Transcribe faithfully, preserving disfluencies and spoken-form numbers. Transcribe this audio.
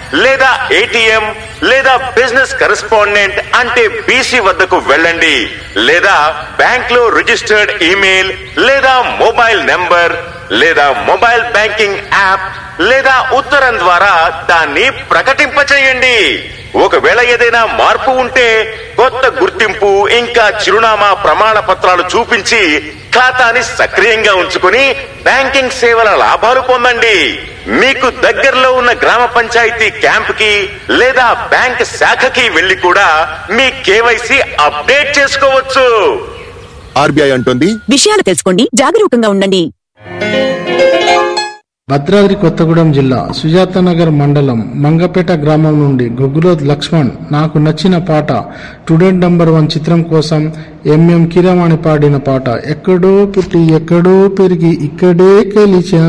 లేదా ఏటీఎం లేదా business correspondent అంటే బీసీ వద్దకు వెళ్ళండి, లేదా బ్యాంక్ లో రిజిస్టర్డ్ ఈమెయిల్ లేదా మొబైల్ నెంబర్ లేదా మొబైల్ బ్యాంకింగ్ యాప్ లేదా ఉత్తరం ద్వారా దాన్ని ప్రకటింపచేయండి. ఒకవేళ ఏదైనా మార్పు ఉంటే కొత్త గుర్తింపు ఇంకా చిరునామా ప్రమాణ పత్రాలు చూపించి ఖాతాని సక్రియంగా ఉంచుకుని బ్యాంకింగ్ సేవల లాభాలు పొందండి. మీకు దగ్గరలో ఉన్న గ్రామ పంచాయతీ క్యాంప్ కి లేదా బ్యాంక్ శాఖకి వెళ్లి కూడా మీ కేవైసీ అప్డేట్ చేసుకోవచ్చు. ఆర్బీఐ అంటుంది, విషయాలు తెలుసుకోండి, జాగరూకంగా ఉండండి. భద్రాద్రి కొత్తగూడెం జిల్లా సుజాతనగర్ మండలం మంగపేట గ్రామం నుండి గొగ్గులోద్ లక్ష్మణ్ నాకు నచ్చిన పాట స్టూడెంట్ నంబర్ వన్ చిత్రం కోసం ఎంఎం కిరవాణి పాడిన పాట. ఎక్కడో పుట్టి ఎక్కడో పెరిగి ఇక్కడే కలిచా